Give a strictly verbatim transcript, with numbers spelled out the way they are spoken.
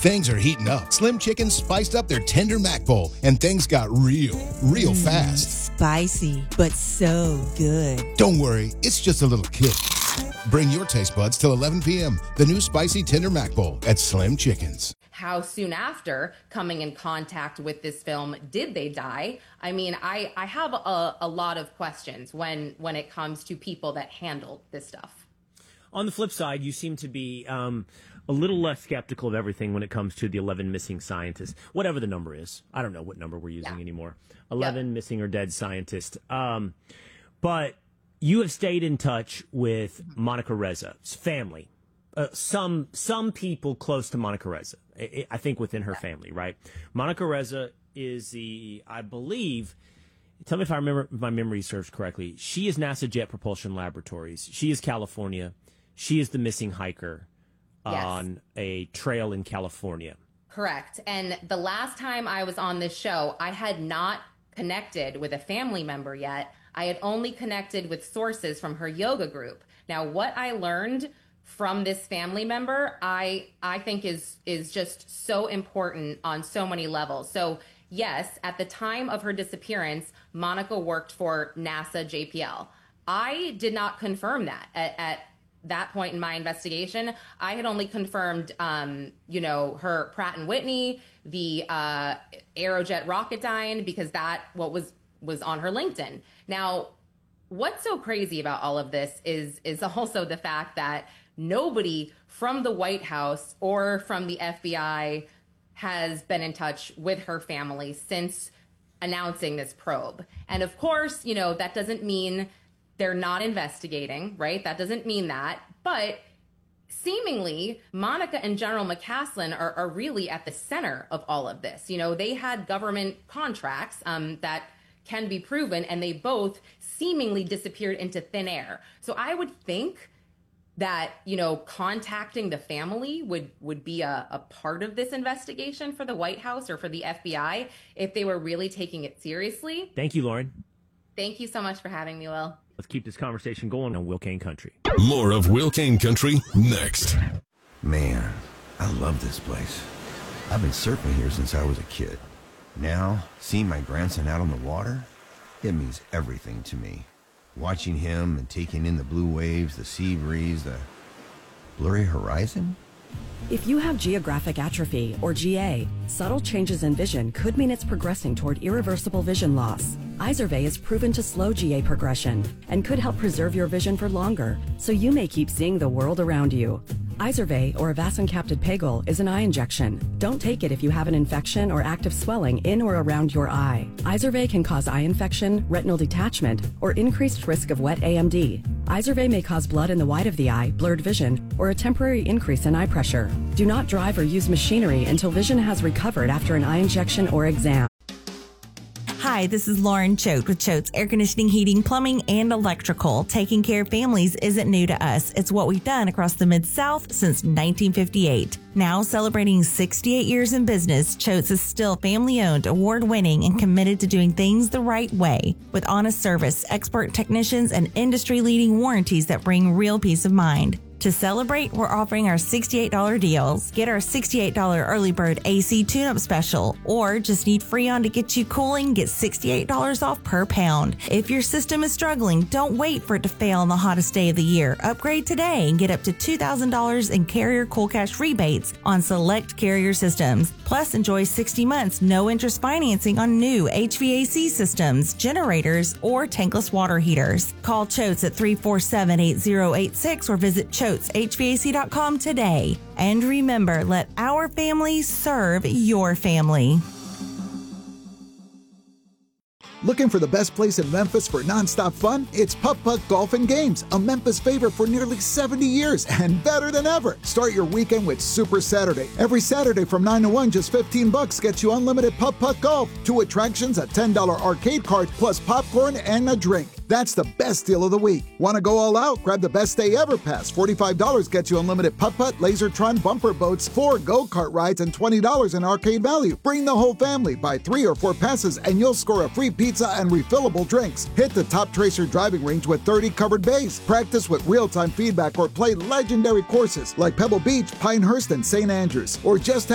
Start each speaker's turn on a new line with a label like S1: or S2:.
S1: Things are heating up. Slim Chickens spiced up their tender mac bowl, and things got real, real
S2: Mm,
S1: fast.
S2: Spicy, but so good.
S1: Don't worry, it's just a little kick. Bring your taste buds till eleven p.m. The new spicy tender mac bowl at Slim Chickens.
S3: How soon after coming in contact with this film did they die? I mean, I, I have a, a lot of questions when, when it comes to people that handled this stuff.
S4: On the flip side, you seem to be um, a little less skeptical of everything when it comes to the eleven missing scientists, whatever the number is. I don't know what number we're using yeah. anymore. eleven yep. missing or dead scientists. Um, but you have stayed in touch with Monica Reza's family. Uh, some some people close to Monica Reza, I, I think within her yeah. family, right? Monica Reza is the, I believe, tell me if I remember if my memory serves correctly. She is NASA Jet Propulsion Laboratories. She is California. She is the missing hiker yes. on a trail in California.
S3: Correct. And the last time I was on this show, I had not connected with a family member yet. I had only connected with sources from her yoga group. Now, what I learned from this family member, I I think is is just so important on so many levels. So yes, at the time of her disappearance, Monica worked for NASA J P L. I did not confirm that at, at that point in my investigation. I had only confirmed, um, you know, her Pratt and Whitney, the uh, Aerojet Rocketdyne, because that what was was on her LinkedIn. Now, what's so crazy about all of this is is also the fact that nobody from the White House or from the F B I has been in touch with her family since announcing this probe. And of course, you know, that doesn't mean they're not investigating, right? That doesn't mean that. But seemingly, Monica and General McCaslin are, are really at the center of all of this. You know, they had government contracts um, that can be proven, and they both seemingly disappeared into thin air. So I would think that, you know, contacting the family would, would be a, a part of this investigation for the White House or for the F B I if they were really taking it seriously.
S4: Thank you, Lauren.
S3: Thank you so much for having me, Will.
S4: Let's keep this conversation going on Will Kane Country.
S5: More of Will Kane Country next.
S6: Man, I love this place. I've been surfing here since I was a kid. Now, seeing my grandson out on the water, it means everything to me. Watching him and taking in the blue waves, the sea breeze, the blurry horizon.
S7: If you have geographic atrophy, or G A, subtle changes in vision could mean it's progressing toward irreversible vision loss. Izervay is proven to slow G A progression and could help preserve your vision for longer, so you may keep seeing the world around you. Izervay, or avacincaptad pegol, is an eye injection. Don't take it if you have an infection or active swelling in or around your eye. Izervay can cause eye infection, retinal detachment, or increased risk of wet A M D. Izervay may cause blood in the white of the eye, blurred vision, or a temporary increase in eye pressure. Do not drive or use machinery until vision has recovered after an eye injection or exam.
S8: Hi, this is Lauren Choate with Choate's Air Conditioning, Heating, Plumbing, and Electrical. Taking care of families isn't new to us. It's what we've done across the Mid-South since nineteen fifty-eight. Now celebrating sixty-eight years in business, Choate's is still family-owned, award-winning, and committed to doing things the right way. With honest service, expert technicians, and industry-leading warranties that bring real peace of mind. To celebrate, we're offering our sixty-eight dollars deals. Get our sixty-eight dollars early bird A C tune-up special, or just need Freon to get you cooling, get sixty-eight dollars off per pound. If your system is struggling, don't wait for it to fail on the hottest day of the year. Upgrade today and get up to two thousand dollars in Carrier Cool Cash rebates on select Carrier systems. Plus, enjoy sixty months no-interest financing on new H V A C systems, generators, or tankless water heaters. Call Choates at three four seven, eight zero eight six or visit Choates H V A C dot com today. And remember, let our family serve your family.
S9: Looking for the best place in Memphis for nonstop fun? It's Putt Putt Golf and Games, a Memphis favorite for nearly seventy years and better than ever. Start your weekend with Super Saturday. Every Saturday from nine to one, just fifteen bucks gets you unlimited Putt Putt Golf, two attractions, a ten dollar arcade card, plus popcorn and a drink. That's the best deal of the week. Want to go all out? Grab the Best Day Ever Pass. forty-five dollars gets you unlimited putt-putt, Lasertron bumper boats, four go-kart rides, and twenty dollars in arcade value. Bring the whole family. Buy three or four passes, and you'll score a free pizza and refillable drinks. Hit the Top Tracer driving range with thirty covered bays. Practice with real-time feedback or play legendary courses like Pebble Beach, Pinehurst, and Saint Andrews. Or just